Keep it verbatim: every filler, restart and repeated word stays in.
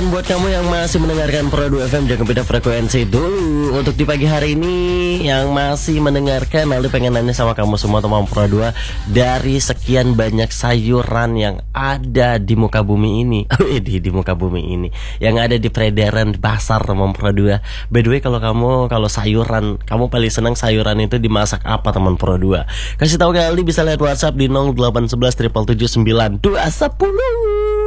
Dan buat kamu yang masih mendengarkan Pro dua F M, jangan beda frekuensi dulu. Untuk di pagi hari ini yang masih mendengarkan, Aldi pengen nanya sama kamu semua teman Pro dua, dari sekian banyak sayuran yang ada di muka bumi ini, di di muka bumi ini, yang ada di peredaran pasar teman Pro dua. By the way, kalau kamu kalau sayuran, kamu paling senang sayuran itu dimasak apa teman Pro dua? Kasih tahu ke Aldi, bisa lihat WhatsApp di nol delapan satu satu tujuh tujuh sembilan dua satu nol.